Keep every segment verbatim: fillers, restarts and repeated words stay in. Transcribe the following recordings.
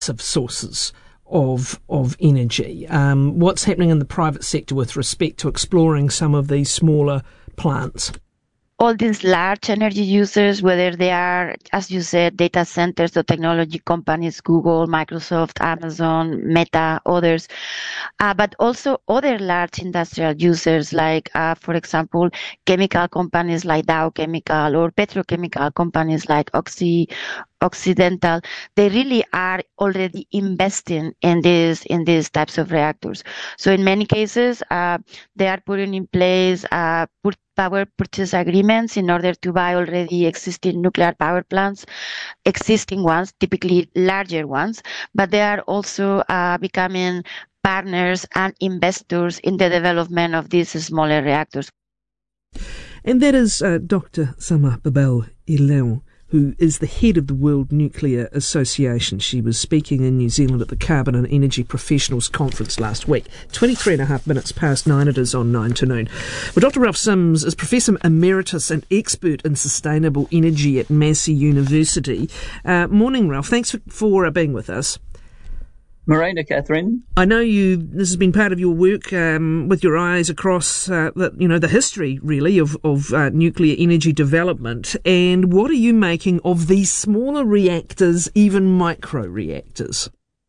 of sources of of energy. Um, what's happening in the private sector with respect to exploring some of these smaller plants? All these large energy users, whether they are, as you said, data centers or technology companies, Google, Microsoft, Amazon, Meta, others, uh, but also other large industrial users like, uh, for example, chemical companies like Dow Chemical or petrochemical companies like Oxy, Occidental, they really are already investing in these in these types of reactors. So in many cases, uh, they are putting in place uh, put power purchase agreements in order to buy already existing nuclear power plants, existing ones, typically larger ones, but they are also uh, becoming partners and investors in the development of these smaller reactors. And that is uh, Doctor Sama Babel-Ileu, who is the head of the World Nuclear Association. She was speaking in New Zealand at the Carbon and Energy Professionals Conference last week. twenty-three and a half minutes past nine it is on nine to noon. Well, Doctor Ralph Sims is Professor Emeritus and expert in sustainable energy at Massey University. Uh, morning, Ralph. Thanks for, for uh, being with us. Morena, Catherine. I know you. This has been part of your work um, with your eyes across, uh, the, you know, the history really of of uh, nuclear energy development. And what are you making of these smaller reactors, even micro reactors?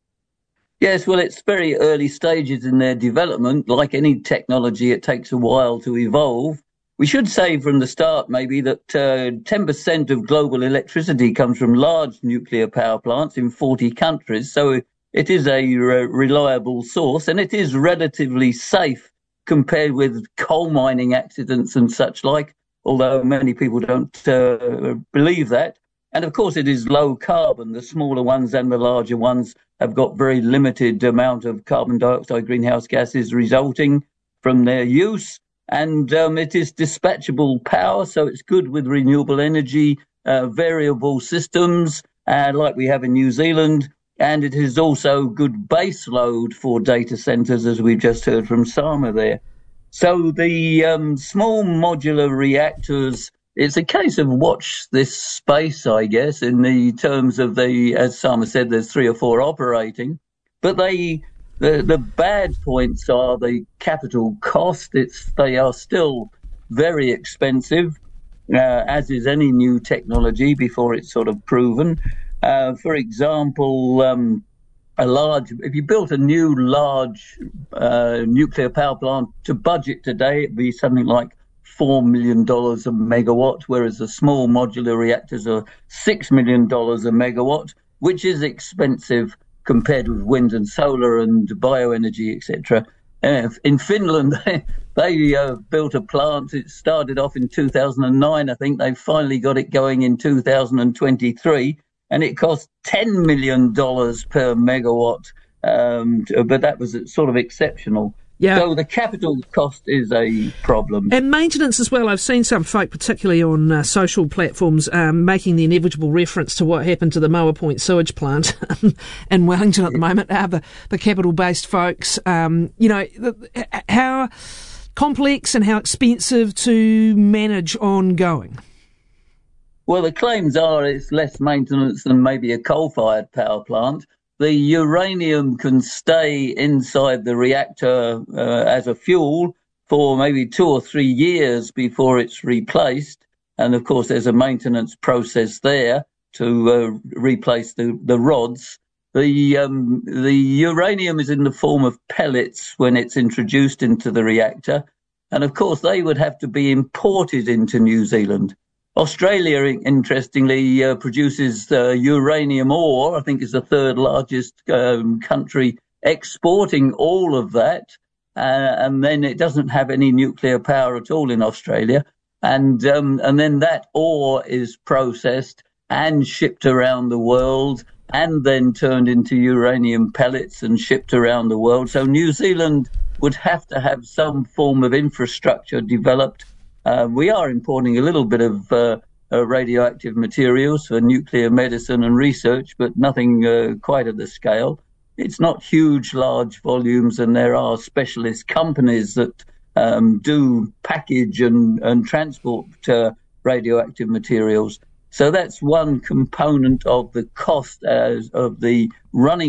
Yes, well, it's very early stages in their development. Like any technology, it takes a while to evolve. We should say from the start, maybe, that uh, ten percent of global electricity comes from large nuclear power plants in forty countries. So it is a re- reliable source, and it is relatively safe compared with coal mining accidents and such like, although many people don't uh, believe that. And of course, it is low carbon. The smaller ones and the larger ones have got very limited amount of carbon dioxide greenhouse gases resulting from their use. And um, it is dispatchable power, so it's good with renewable energy, uh, variable systems, uh, like we have in New Zealand. And it is also good base load for data centers, as we've just heard from Sama there. So the um, small modular reactors, it's a case of watch this space, I guess, in the terms of the, as Sama said, there's three or four operating. But they, the, the bad points are the capital cost. It's They are still very expensive, uh, as is any new technology before it's sort of proven. Uh, for example, um, a large, if you built a new large uh, nuclear power plant to budget today, it'd be something like four million dollars a megawatt, whereas the small modular reactors are six million dollars a megawatt, which is expensive compared with wind and solar and bioenergy, et cetera. Uh, in Finland, they, they uh, built a plant. It started off in two thousand nine, I think. They finally got it going in two thousand twenty-three. And it cost ten million dollars per megawatt, um, but that was sort of exceptional. Yeah. So the capital cost is a problem. And maintenance as well. I've seen some folk, particularly on uh, social platforms, um, making the inevitable reference to what happened to the Moa Point sewage plant in Wellington at the moment. Uh, the, the capital-based folks, um, you know, the, how complex and how expensive to manage ongoing. Well, the claims are it's less maintenance than maybe a coal-fired power plant. The uranium can stay inside the reactor uh, as a fuel for maybe two or three years before it's replaced. And, of course, there's a maintenance process there to uh, replace the, the rods. The, um, the uranium is in the form of pellets when it's introduced into the reactor. And, of course, they would have to be imported into New Zealand. Australia, interestingly, uh, produces uh, uranium ore. I think is the third largest um, country exporting all of that. Uh, and then it doesn't have any nuclear power at all in Australia. And um, and then that ore is processed and shipped around the world and then turned into uranium pellets and shipped around the world. So New Zealand would have to have some form of infrastructure developed. Uh, we are importing a little bit of uh, uh, radioactive materials for nuclear medicine and research, but nothing uh, quite at the scale. It's not huge, large volumes, and there are specialist companies that um, do package and, and transport uh, radioactive materials. So that's one component of the cost as of the running